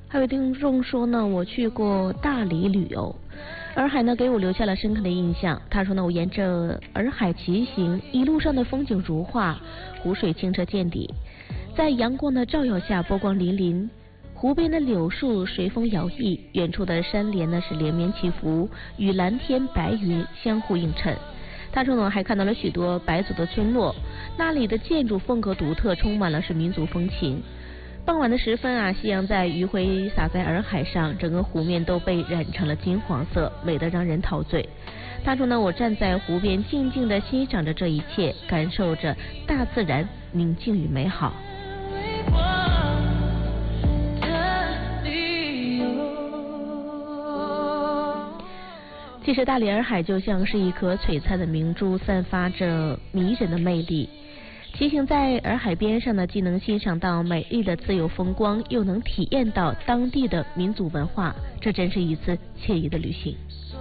还有听众说呢，我去过大理旅游，洱海呢给我留下了深刻的印象。他说呢，我沿着洱海骑行，一路上的风景如画，湖水清澈见底，在阳光的照耀下波光粼粼，湖边的柳树随风摇曳，远处的山连呢是连绵起伏，与蓝天白云相互映衬。他说呢，还看到了许多白族的村落，那里的建筑风格独特，充满了是民族风情。傍晚的时分啊，夕阳在余晖洒在洱海上，整个湖面都被染成了金黄色，美得让人陶醉。他说呢，我站在湖边静静地欣赏着这一切，感受着大自然宁静与美好。其实大理洱海就像是一颗璀璨的明珠，散发着迷人的魅力。骑行在洱海边上呢，既能欣赏到美丽的自由风光，又能体验到当地的民族文化，这真是一次惬意的旅行。